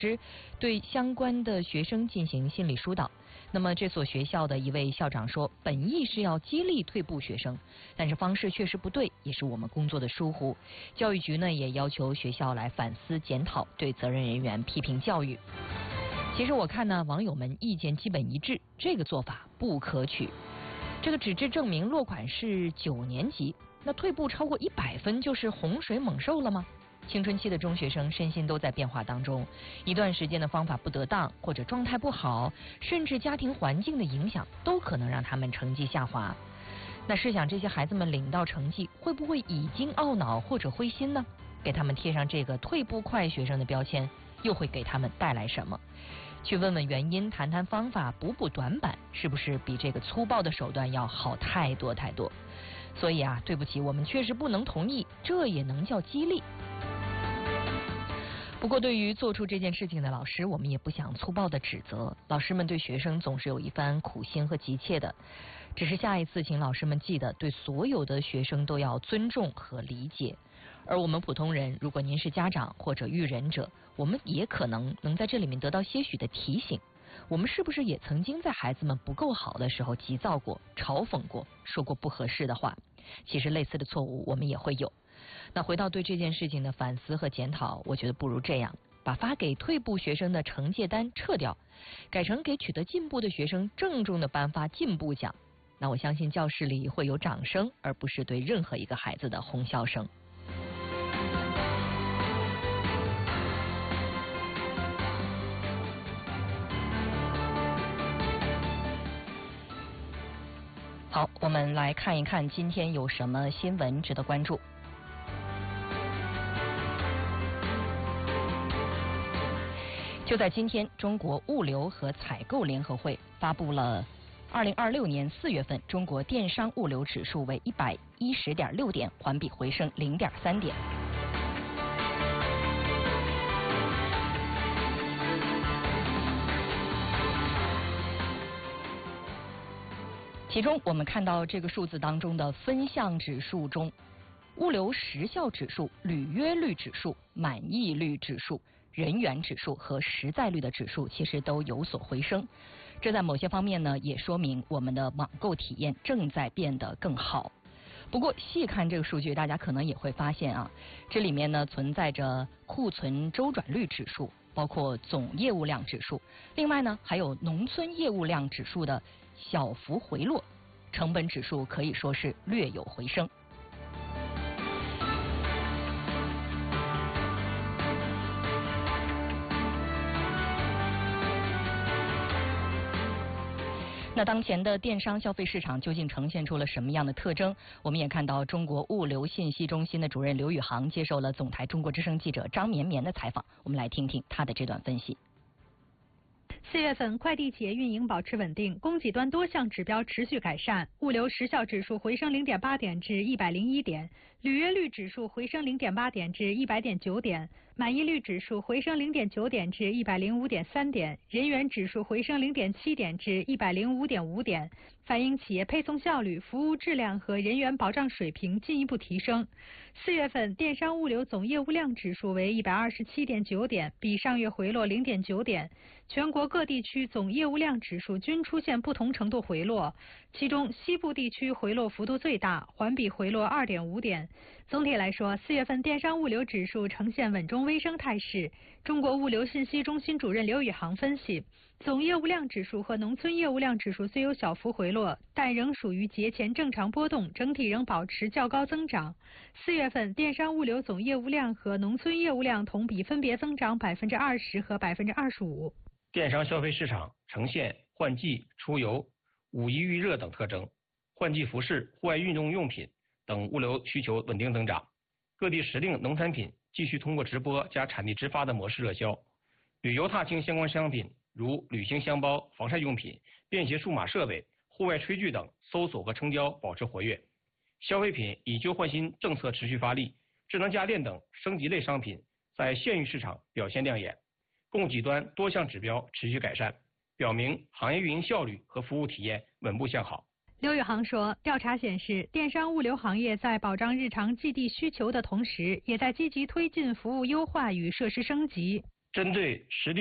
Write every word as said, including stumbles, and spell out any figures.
对相关的学生进行心理疏导。那么这所学校的一位校长说，本意是要激励退步学生，但是方式确实不对，也是我们工作的疏忽。教育局呢也要求学校来反思检讨，对责任人员批评教育。其实我看呢，网友们意见基本一致，这个做法不可取。这个纸质证明落款是九年级，那退步超过一百分就是洪水猛兽了吗？青春期的中学生身心都在变化当中，一段时间的方法不得当，或者状态不好，甚至家庭环境的影响，都可能让他们成绩下滑。那试想，这些孩子们领到成绩，会不会已经懊恼或者灰心呢？给他们贴上这个退步快学生的标签，又会给他们带来什么？去问问原因，谈谈方法，补补短板，是不是比这个粗暴的手段要好太多太多？所以啊，对不起，我们确实不能同意，这也能叫激励。不过对于做出这件事情的老师，我们也不想粗暴的指责，老师们对学生总是有一番苦心和急切的，只是下一次请老师们记得，对所有的学生都要尊重和理解。而我们普通人，如果您是家长或者育人者，我们也可能能在这里面得到些许的提醒。我们是不是也曾经在孩子们不够好的时候急躁过、嘲讽过、说过不合适的话？其实类似的错误我们也会有。那回到对这件事情的反思和检讨，我觉得不如这样，把发给退步学生的惩戒单撤掉，改成给取得进步的学生郑重的颁发进步奖。那我相信教室里会有掌声，而不是对任何一个孩子的哄笑声。好，我们来看一看今天有什么新闻值得关注。就在今天，中国物流和采购联合会发布了二零二六年四月份中国电商物流指数为一百一十点六点，环比回升零点三点。其中我们看到这个数字当中的分项指数中，物流时效指数、履约率指数、满意率指数、人员指数和实在率的指数其实都有所回升。这在某些方面呢，也说明我们的网购体验正在变得更好。不过细看这个数据，大家可能也会发现啊，这里面呢存在着库存周转率指数，包括总业务量指数，另外呢还有农村业务量指数的小幅回落，成本指数可以说是略有回升。那当前的电商消费市场究竟呈现出了什么样的特征？我们也看到中国物流信息中心的主任刘宇航接受了总台中国之声记者张绵绵的采访，我们来听听他的这段分析。 四月份，快递企业运营保持稳定，供给端多项指标持续改善。物流时效指数回升零点八点至一百零一点，履约率指数回升零点八点至一百点九点，满意率指数回升零点九点至一百零五点三点，人员指数回升零点七点至一百零五点五点，反映企业配送效率、服务质量和人员保障水平进一步提升。四月份，电商物流总业务量指数为一百二十七点九点，比上月回落零点九点。全国各地区总业务量指数均出现不同程度回落，其中西部地区回落幅度最大，环比回落二点五点。总体来说，四月份电商物流指数呈现稳中微升态势。中国物流信息中心主任刘宇航分析，总业务量指数和农村业务量指数虽有小幅回落，但仍属于节前正常波动，整体仍保持较高增长。四月份电商物流总业务量和农村业务量同比分别增长百分之二十和百分之二十五。 电商消费市场呈现换季、出游、五一预热等特征，换季服饰、户外运动用品等物流需求稳定增长。各地时令农产品继续通过直播加产地直发的模式热销。旅游踏青相关商品如旅行箱包、防晒用品、便携数码设备、户外炊具等搜索和成交保持活跃。消费品以旧换新政策持续发力，智能家电等升级类商品在县域市场表现亮眼。供给端多项指标持续改善，表明行业运营效率和服务体验稳步向好。 刘宇航说，调查显示，电商物流行业在保障日常寄递需求的同时，也在积极推进服务优化与设施升级。 针对实地